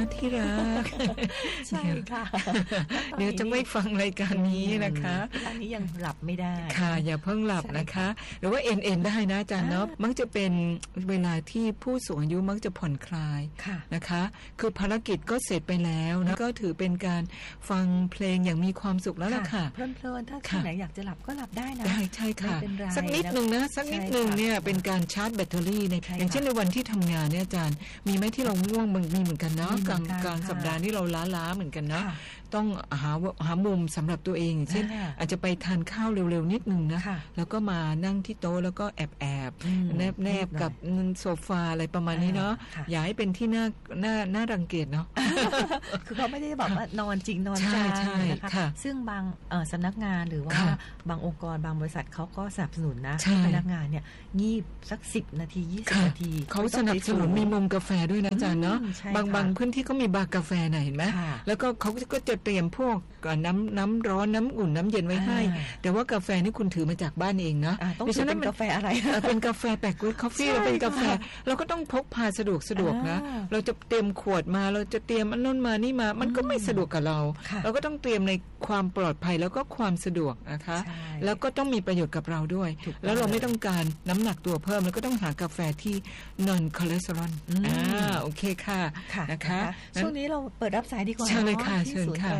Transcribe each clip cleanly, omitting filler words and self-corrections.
ที่รักใช่ค่ะเดี๋ยวจะไม่ฟังรายการนี้นะคะอันนี้ยังหลับไม่ได้ค่ะอย่าเพิ่งหลับนะคะหรือว่าเอ็นได้นะอาจารย์เนาะมักจะเป็นเวลาที่ผู้สูงอายุมักจะผ่อนคลายนะคะคือภารกิจก็เสร็จไปแล้วนะก็ถือเป็นการฟังเพลงอย่างมีความสุขแล้วล่ะค่ะเพลินๆถ้าที่ไหนอยากจะหลับก็หลับได้นะได้ใช่ค่ะสักนิดนึงนะสักนิดนึงเนี่ยเป็นการชาร์จแบตเตอรี่ในอย่างเช่นในวันที่ทำงานเนี่ยอาจารย์มีไหมที่เราง่วงมีเหมือนกันเนาะกลางสัปดาห์ที่เราล้าเหมือนกันเนาะต้องหามุมสำหรับตัวเองเช่นอาจจะไปทานข้าวเร็วๆนิดนึงนะแล้วก็มานั่งที่โต๊ะแล้วก็แอบแนบกับโซฟาอะไรประมาณนี้เนาะอย่าให้เป็นที่น่ารังเกียจเนาะคือเขาไม่ได้บอกว่านอนจริงนอนจังนะคะซึ่งบางสำนักงานหรือว่าบางองค์กรบางบริษัทเขาก็สนับสนุนนะพนักงานเนี่ยงีบสัก10 นาที20 นาทีเขาสนับสนุนมีมุมกาแฟด้วยนะอาจารย์เนาะบางพื้นที่ก็มีบาร์กาแฟเห็นไหมแล้วก็เขาก็จะเตรียมพวกน้ำร้อนน้ำอุ่นน้ำเย็นไว้ให้แต่ว่ากาแฟนี่คุณถือมาจากบ้านเองนะต้องเป็นกาแฟอะไรเป็นกาแฟแปลกกาแฟเราเป็นกาแฟเราก็ต้องพกพาสะดวกนะเราจะเตรียมขวดมาเราจะเตรียมอันนู้นมานี่มามันก็ไม่สะดวกกับเราก็ต้องเตรียมในความปลอดภัยแล้วก็ความสะดวกนะคะแล้วก็ต้องมีประโยชน์กับเราด้วยแล้วเราไม่ต้องการน้ำหนักตัวเพิ่มแล้วก็ต้องหากาแฟที่นอนคอเลสเตอรอลโอเคค่ะนะคะช่วงนี้เราเปิดรับสายดีกว่าเชิญเลยค่ะเชิญค่ะ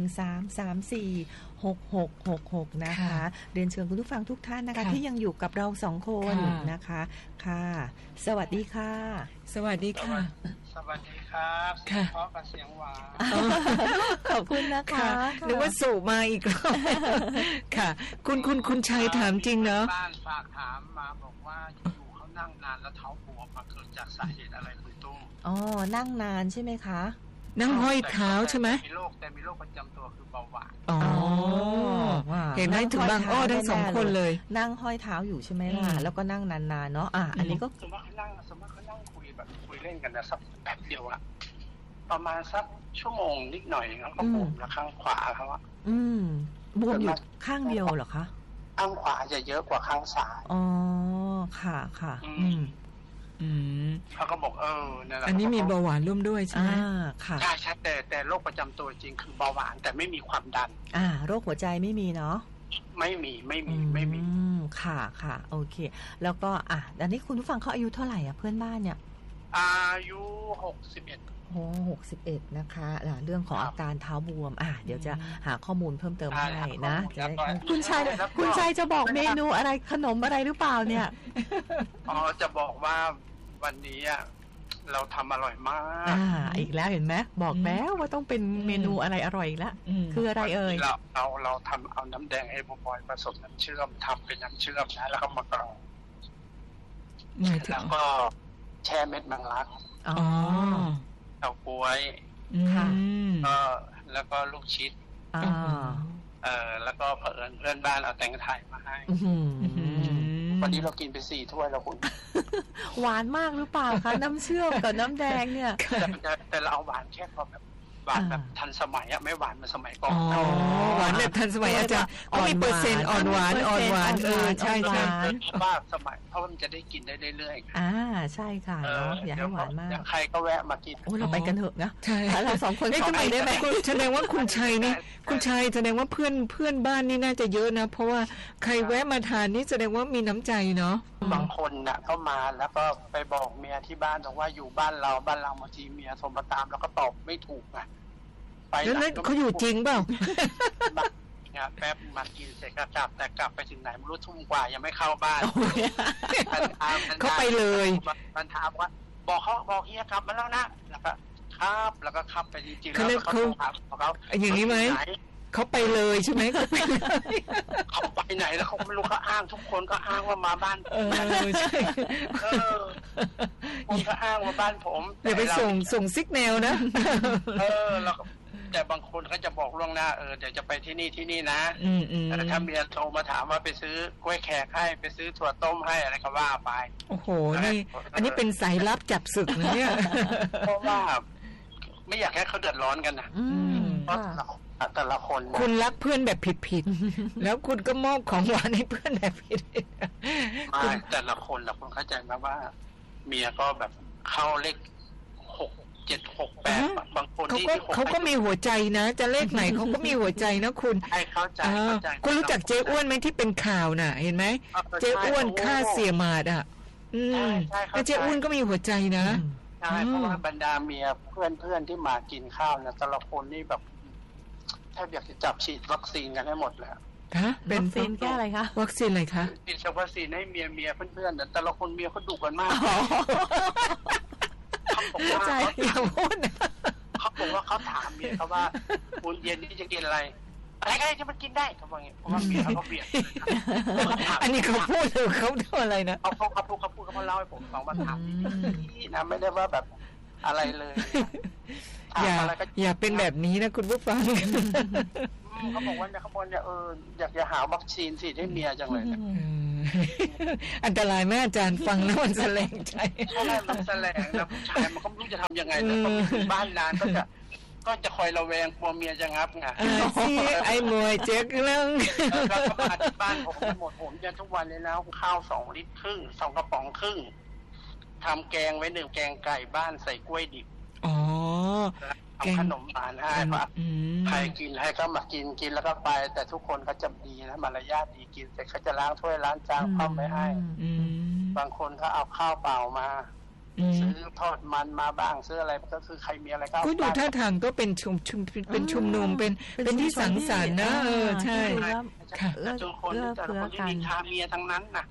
081-334-6666นะคะเรียนเชิญคุณผู้ฟังทุกท่านนะคะที่ยังอยู่กับเรา2 คนนะคะค่ะสวัสดีค่ะสวัสดีค่ะสวัสดีครับเสียงเพราะกับเสียงหวานขอบคุณนะคะนึกว่าสู่มาอีกแล้วค่ะคุณชัยถามจริงเนาะบ้านฝากถามมาบอกว่าอยู่เขานั่งนานแล้วเท้าบวมมาเกิดจากสาเหตุอะไรคุณตุ้มนั่งนานใช่ไหมคะนั่งห้อยเท้าใช่ไหมมีโรคประจำตัวคือเบาหวานเห็นไหมถึงบางอ้อทั้ง2 คนเลยนั่งห้อยเท้าอยู่ใช่ไหมล่ะแล้วก็นั่งนานๆเนาะอันนี้ก็สมมติเขานั่งคุยเล่นกันนะสักแป๊บเดียวอะประมาณสักชั่วโมงนิดหน่อยเขาก็บวมแล้วข้างขวาเขาอะบวมอยู่ข้างเดียวเหรอคะข้างขวาจะเยอะกว่าข้างซ้ายค่ะเขาก็บอกนั่นแหละอันนี้มีเบาหวานร่วมด้วยใช่ไหมค่ะใช่แต่โรคประจำตัวจริงคือเบาหวานแต่ไม่มีความดันโรคหัวใจไม่มีเนาะไม่มีค่ะโอเคแล้วก็อันนี้คุณผู้ฟังเขาอายุเท่าไหร่เพื่อนบ้านเนี่ยอายุ 61นะคะเรื่องของอาการเท้าบวมเดี๋ยวจะหาข้อมูลเพิ่มเติมให้นะคุณชัยจะบอกเมนูอะไรขนมอะไรหรือเปล่าเนี่ยจะบอกว่าวันนี้เราทำอร่อยมากอีกแล้วเห็นไหมบอกแล้วว่าต้องเป็นเมนูอะไรอร่อยอีกแล้วคืออะไรเอ่ยเราทำเอาน้ำแดงไอ้บอยผสมน้ำเชื่อมทำเป็นน้ำเชื่อมนะแล้วก็มากรองแล้วก็แช่เม็ดแมงลักเต้าก๊วยแล้วก็ลูกชิดแล้วก็เพื่อนบ้านเอาแตงไทยมาให้วันนี้เรากินไป4 ถ้วยแล้วคุณหวานมากหรือเปล่าคะน้ำเชื่อมกับน้ำแดงเนี่ยแต่เราเอาหวานแค่พอแบบหวานแบบทันสมัยไม่หวานเหมือนสมัยก่อนหวานแบบทันสมัยอาจารย์มีเปอร์เซ็นต์อ่อนหวานใช่ว่าสมัยเพราะมันจะได้กินได้เรื่อยๆใช่ค่ะอย่าให้หวานมากใครก็แวะมากินเราไปกันเถอะนะใช่เรา2 คนทำไมได้ไหมแสดงว่าคุณชัยนี่คุณชัยแสดงว่าเพื่อนบ้านนี่น่าจะเยอะนะเพราะว่าใครแวะมาทานนี่แสดงว่ามีน้ำใจเนาะบางคนน่ะก็มาแล้วก็ไปบอกเมียที่บ้านบอกว่าอยู่บ้านเราบางทีเมียโทรมาตามแล้วก็ตอบไม่ถูกแล้วนั่นเขาอยู่จริงเปล่าแป๊บมากินเสร็จก็กลับแต่กลับไปถึงไหนไม่รู้ทุ่มกว่ายังไม่เข้าบ้านเขาไปเลยมันถามว่าบอกเฮียกลับมาแล้วนะแล้วก็ครับแล้วก็ขับไปจริงๆแล้วเขาถามเขาอย่างนี้ไหมเขาไปเลยใช่ไหมเขาไปเลยเขาไปไหนแล้วเขาไม่รู้เขาอ้างทุกคนก็อ้างว่ามาบ้านใช่คนก็อ้างว่าบ้านผมอย่าไปส่งซิกแนลนะแล้วแต่บางคนก็จะบอกล่วงหน้าเดี๋ยวจะไปที่นี่นะแต่ถ้าเมียโทรมาถามว่าไปซื้อกล้วยแขกให้ไปซื้อถั่วต้มให้อะไรก็ว่าไปโอ้โหนี่อันนี้เป็นสายลับจับศึกนะเนี่ยเพราะว่าไม่อยากให้เขาเดือดร้อนกันนะเพราะแต่ละคนคุณรักเพื่อนแบบผิดแล้วคุณก็มอบของหวานให้เพื่อนแบบผิดไม่แต่ละคนเข้าใจไหมว่าเมียก็แบบเข้าเลข6 7 6 8บางเขาก็มีหัวใจนะจะเลขไหนเขาก็มีหัวใจนะคุณเข้าใจคุณรู้จักเจ๊อ้วนไหมที่เป็นข่าวน่ะเห็นไหมเจ๊อ้วนฆ่าเสียหมาดอ่ะแล้วเจ๊อ้วนก็มีหัวใจนะใช่เพราะว่าบรรดาเมียเพื่อนที่มากินข้าวนะแต่ละคนนี่แบบแทบอยากจะจับฉีดวัคซีนกันให้หมดแล้วเป็นวัคซีนแก้อะไรคะวัคซีนอะไรคะฉีดวัคซีนให้เมียเพื่อนๆแต่ละคนเมียเขาดุกันมากเข้าใจอย่าพูดเขาบอกว่าเขาถามเมียเขาว่าคุณเย็นนี้จะกินอะไรก็ได้จะมากินได้เขาบอกอย่างนี้เพราะว่าเมียเขาเบียดอันนี้เขาพูดหรือเขาทำอะไรนะเขาเล่าให้ผมฟังว่าถามนี่นะไม่ได้ว่าแบบอะไรเลยอย่าเป็นแบบนี้นะคุณผู้ฟังเขาบอกว่าอยากจะหาวัคซีนสิให้เมียจังเลยอันตรายแม่อาจารย์ฟังแล้วมันแสลงใจใช่มันแสลงนะผู้ชายมันก็ไม่รู้จะทำยังไงเลยบ้านนานก็จะคอยระแวงกลัวเมียจะงับไงไอ้มวยเจ๊กเรื่องแล้วก็มาที่บ้านผมหมดผมจะทุกวันเลยนะข้าว2 ลิตรครึ่ง2 กระป๋องครึ่งทำแกงไว้1 แกงไก่บ้านใส่กล้วยดิบทำขนมหวานให้ป่ะใครกินให้ก็มากินแล้วก็ไปแต่ทุกคนเขาจะดีนะมารยาทดีกินเสร็จเขาจะล้างถ้วยล้างจานเข้าไปให้บางคนเขาเอาข้าวเปล่ามาซื้อทอดมันมาบ้างซื้ออะไรก็คือใครมีอะไรก็ดูท่าทางก็เป็นชุมนุมเป็นที่สังสรรค์นะใช่ค่ะทุกคนแต่ละคนที่มีคาเมียทั้งนั้นน่ะ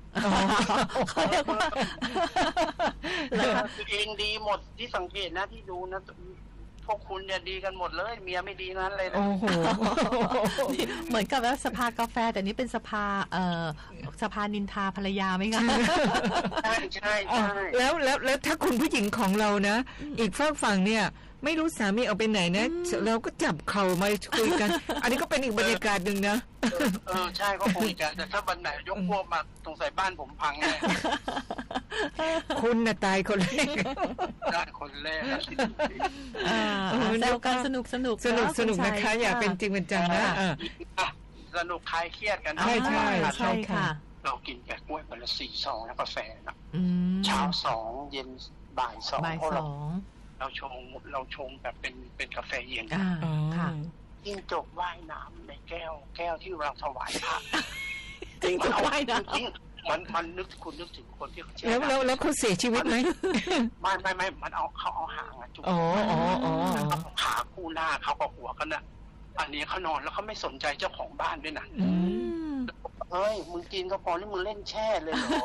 แล้วตัวเองดีหมดที่สังเกตนะที่ดูนะพวกคุณเนี่ยดีกันหมดเลยเมียไม่ดีนั้นเลยนะเหมือนกับว่าสภากาแฟแต่นี้เป็นสภานินทาภรรยาไหมคะใช่แล้วถ้าคุณผู้หญิงของเรานะอีกฝั่งเนี่ยไม่รู้สามีเอาไปไหนนะเราก็จับเข่ามาคุยกันอันนี้ก็เป็นอีกบรรยากาศหนึ่งนะใช่ก็คงจะแต่ถ้าวันไหนยกพวกมาตรงใส่บ้านผมพังแน่คุณน่ะตายคนแรกได้คนแรกแซวกันสนุกนะคะอย่าเป็นจริงเป็นจังนะสนุกคลายเครียดกันใช่ค่ะเรากินแกะกล้วยวันละ4 ซองแล้วกาแฟนะเช้า2เย็นบ่าย2เพราะเราชงแบบเป็นกาแฟเย็นค่ะยิ่งจบว่ายน้ำในแก้วที่เราถวายพระจริงจบว่ายน้ำมันนึกถึงคนที่เขาเชื่อแล้วเขาเสียชีวิตไหมไม่มันเขาเอาหางจุกขาคู่หน้าเขากับหัวกันน่ะอันนี้เขานอนแล้วเขาไม่สนใจเจ้าของบ้านด้วยนะเฮ้ยมึงกินก็พอนี่มึงเล่นแช่เลยเหรอ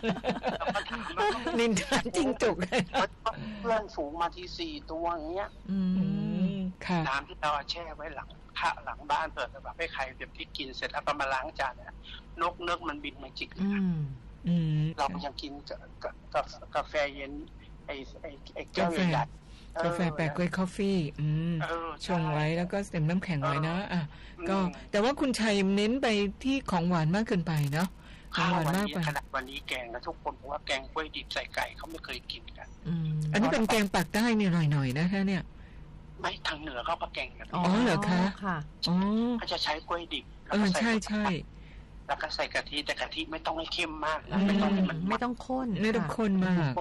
นินทาจริงจุกเพื่อนฝูงมาที4 ตัวอย่างเงี้ยน้ำที่เราแช่ไว้หลังบ้านเปิดแบบให้ใครแบบที่กินเสร็จแล้วก็มาล้างจานเนี่ยนกมันบินมาจิกเรายังกินกาแฟเย็นไอ้แก้วใหญ่กาแฟแปะกล้วยคอฟฟี่ชงไว้แล้วก็เต็มน้ำแข็งไว้นะก็แต่ว่าคุณชัยเน้นไปที่ของหวานมากเกินไปเนาะของหวานมากไปขนาดวันนี้แกงนะทุกคนบอกว่าแกงกล้วยดิบใส่ไก่เขาไม่เคยกินกันอันนี้เป็นแกงปากใต้เนี่ยหน่อยๆนะท่านเนี่ยไม่ทางเหนือเขาก็แกงกันเหรอคะเขาจะใช้กล้วยดิบใช่แล้วก็ใส่กะทิแต่กะทิไม่ต้องให้เข้มมากนะไม่ต้องข้นไม่ต้องข้นมาก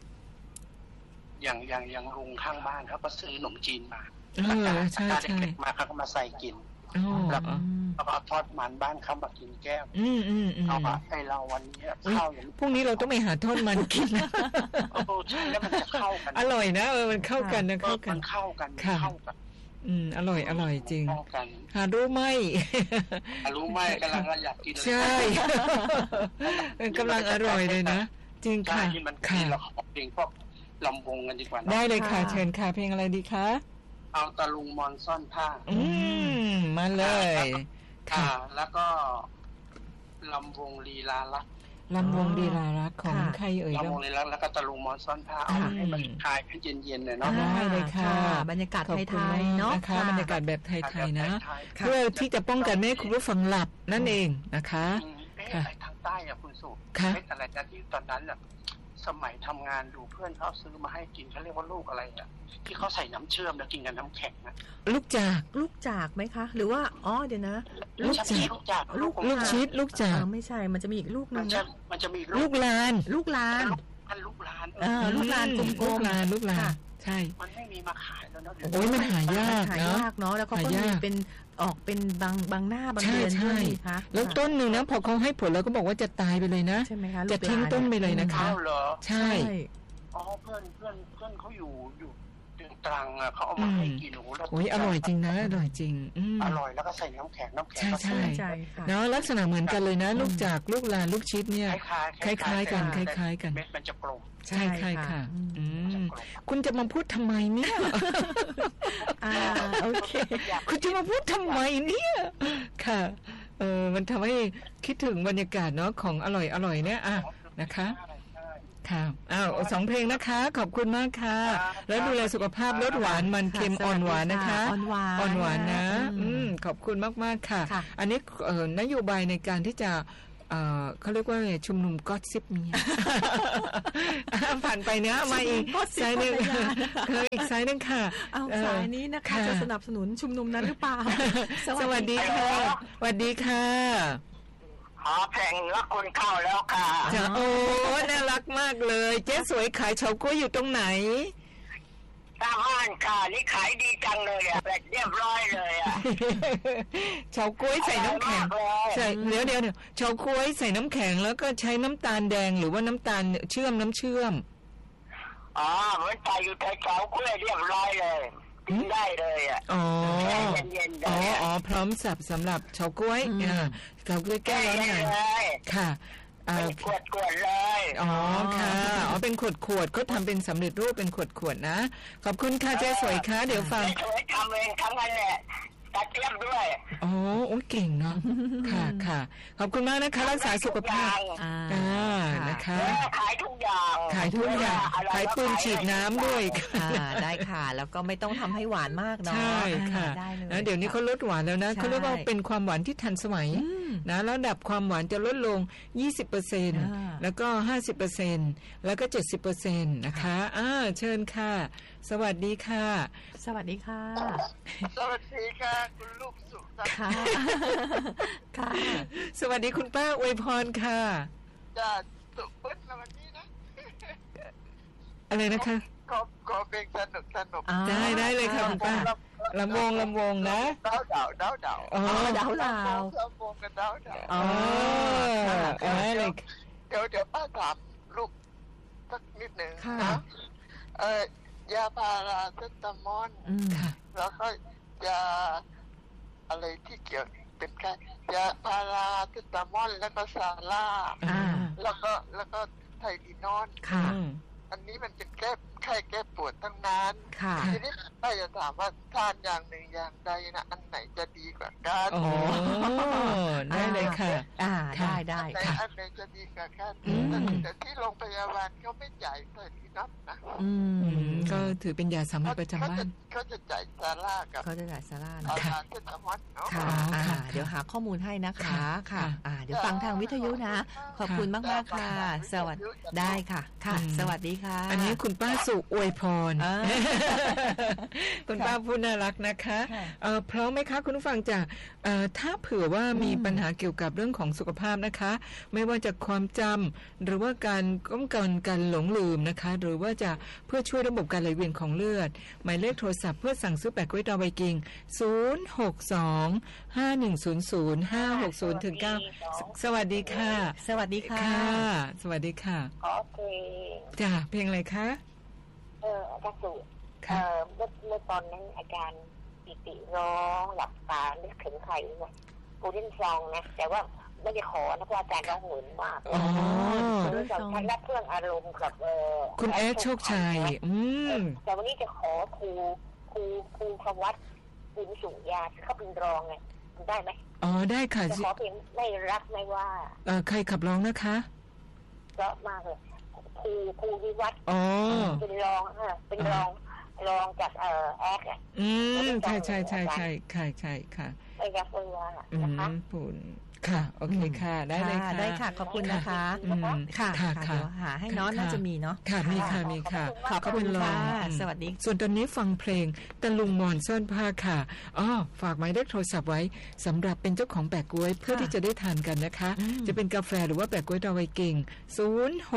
อย่างลุงข้างบ้านเขาก็ซื้อขนมจีนมาใช่มาเขาก็มาใส่กินแล้วก็ทอดมันบ้านเขามากินแก้วเอาไอเราวันนี้ข้าวอย่างพรุ่งนี้เราต้องไปหาทอดมันกินใช่แล้วมันจะเข้ากันอร่อยนะมันเข้ากันนะเข้ากันอร่อยจริงหารู้ไหมกำลังอยากกินใช่กำลังอร่อยเลยนะจริงค่ะค่ะเราขอเพลงพวกลำวงกันดีกว่าได้เลยค่ะเชิญค่ะเพลงอะไรดีคะเอาตะลุงมอนซ่อนผ้ามาเลยค่ะแล้วก็ลำวงลีลารักของใครเอ่ยลำวงลีลารักแล้วก็ตะลุงมอนซ่อนผ้าเอาให้มันคลายให้เย็นๆหน่อยเนาะได้เลยค่ะบรรยากาศไทยๆเนาะนะคะบรรยากาศแบบไทยๆนะเพื่อที่จะป้องกันไม่ให้คุณผู้ฟังหลับนั่นเองนะคะทางใต้อะคุณสุเม็ดอะไรนะที่ตอนนั้นอะสมัยทำงานดูเพื่อนเขาซื้อมาให้กินเขาเรียกว่าลูกอะไรอ่ะที่เขาใส่น้ำเชื่อมแล้วกินกับน้ำแข็งนะลูกจากไหมคะหรือว่าเดี๋ยวนะลูกจากลูกชิดลูกจากไม่ใช่มันจะมีอีกลูกนึงนะมันจะมีลูกลานลูกลานกลมๆลูกลานใช่มันไม่มีมาขายแล้วนะโอ้ยมันหายากเนาะแล้วเขาก็มีเป็นออกเป็นบางหน้าบางเดือนด้วยคะแล้วต้นหนึ่งนะพอเขาให้ผลแล้วก็บอกว่าจะตายไปเลยนะใช่ไหมคะจะทิ้งต้นไปเลยนะคะใช่อ๋อเพื่อนเขาอยู่ตรังอ่ะเขาเอามาให้กินโอ้ยอร่อยจริงนะอร่อยจริงอร่อยแล้วก็ใส่น้ำแข็งใช่เนาะลักษณะเหมือนกันเลยนะลูกจากลูกลานลูกชิดเนี่ยคล้ายๆกันเม็ดมันจะกลมใช่ค่ะคุณจะมาพูดทำไมเนี่ยโอเคคุณจะมาพูดทำไมเนี่ยค่ะมันทำให้คิดถึงบรรยากาศเนาะของอร่อยเนี่ยนะคะค่ะ2 เพลงนะคะขอบคุณมากค่ะแล้วดูแลสุขภาพลดหวานมันเค็มอ่อนหวานนะคะอ่อนหวานนะขอบคุณมากๆค่ะอันนี้นโยบายในการที่จะเขาเรียกว่าชุมนุมก็อดซิปเนี่ยผ่านไปเนี้ยมาอีกสายนึงอีกสายนึงค่ะเอาสายนี้นะคะจะสนับสนุนชุมนุมนั้นหรือเปล่าสวัสดีค่ะสวัสดีค่ะแผงรักคนเข้าแล้วค่ะโอ้น่ารักมากเลยเจ๊สวยขายเฉาก๊วยอยู่ตรงไหนตามห้านค่ะนี่ขายดีจังเลยอ่ะแบบเรียบร้อยเลยอ่ะเฉาก๊วยใส่น้ำแข็งใส่เดี๋ยวเฉาก๊วยใส่น้ำแข็งแล้วก็ใช้น้ำตาลแดงหรือว่าน้ำตาลน้ำเชื่อมมันใส่อยู่ในเฉาก๊วยเรียบร้อยเลยกินได้เลยอ่ะเย็นๆพร้อมสับสำหรับเฉาก๊วยเฉาก๊วยแก้ร้อนหน่อยค่ะขวดเลยค่ะเป็นขวดก็ทำเป็นสำเร็จรูปเป็นขวดนะขอบคุณค่ะเจ๊สวยค่ะเดี๋ยวฟังสวยทำเองทั้งนั้นแหละตัดเตรียมด้วยเก่งเนาะค่ะขอบคุณมากนะคะรักษาสุขภาพนะคะขายทุกอย่างขายปืนฉีดน้ำด้วยได้ค่ะแล้วก็ไม่ต้องทำให้หวานมากเนาะใช่ค่ะเดี๋ยวนี้เขาลดหวานแล้วนะเขาเรียกว่าเป็นความหวานที่ทันสมัยนะระดับความหวานจะลดลง 20% แล้วก็ 50% แล้วก็ 70% นะคะเชิญค่ะสวัสดีค่ะสวัสดีค่ะสวัสดีค่ะคุณลูกสุขค่ะค่ะสวัสดีคุณป้าอวยพรค่ะจ้าสุขพุทธวันนี้นะอะไรนะคะขอเพลงสนุกได้เลยค่ะคุณป้าลำวงนะดาวดาวลาวลำวงกันดาวเลยเดี๋ยวป้าถามลูกสักนิดหนึ่งนะยาพาราเซตามอลแล้วก็ยาอะไรที่เกี่ยวเป็นแค่ยาพาราเซตามอลแล้วก็ซาร่าแล้วก็ไทลินอนอันนี้มันจะแก้ปวดทั้งนั้นทีนี้ป้าจะถามว่าทานอย่างหนึ่งอย่างใดนะอันไหนจะดีกว่ากันได้เลยค่ะได้ค่ะอันไหนจะดีกว่ากันแต่ที่โรงพยาบาลเขาไม่จ่ายไทลินอนนะก็ถือเป็นยาสามัญประจำบ้านเขาจะจ่ายซาร่ากับเขาจะจ่ายซาร่าค่ะเดี๋ยวหาข้อมูลให้นะคะค่ะเดี๋ยวฟังทางวิทยุนะขอบคุณมากๆค่ะสวัสดีได้ค่ะสวัสดีค่ะอันนี้คุณป้าสุอวยพรคุณป้าพูดน่ารักนะคะพร้อมไหมคะคุณผู้ฟังจะถ้าเผื่อว่ามีปัญหาเกี่ยวกับเรื่องของสุขภาพนะคะไม่ว่าจะความจำหรือว่าการป้องกันการหลงลืมนะคะหรือว่าจะเพื่อช่วยระบบการไหลเวียนของเลือดหมายเลขโทรศัพท์เพื่อสั่งซื้อแปะกล้วยดาวไวกิ้ง062-510-560-9สวัสดีค่ะสวัสดีค่ะสวัสดีค่ะโอเคจ้ะเพลงอะไรคะกระสุเมื่อตอนนั้นอาจารย์ปิติร้องหลับตานึกถึงใครนะกูเล่นซองนะแต่ว่าไม่ได้ขอนะเพราะอาจารย์ร้องเหมือนมากด้วยกับทางด้านเครื่องอารมณ์กับคุณแอดโชคชัยแต่วันนี้จะขอครูคำวัดบุญสุยาเขาเป็นรองไงได้ไหมได้ค่ะจะขอเพลงไม่รักไม่ว่าใครขับร้องนะคะเพราะมากเลยครูวิวัฒน์เป็นรองเป็นรองจากแอคใช่ค่ะกับเกลือนะคะปุ่นค่ะโอเคค่ะได้เลยค่ะได้ค่ะขอบคุณนะคะค่ะค่ะหาให้น้องน่าจะมีเนาะค่ะมีค่ะขอบคุณค่ะสวัสดีส่วนตอนนี้ฟังเพลงตะลุงมอนซ่อนผ้าค่ะฝากหมายเลขโทรศัพท์ไว้สำหรับเป็นเจ้าของแปะก๊วยเพื่อที่จะได้ทานกันนะคะจะเป็นกาแฟหรือว่าแปะก๊วยดาวไวเก่ง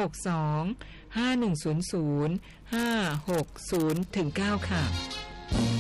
062 5100 560-9ค่ะ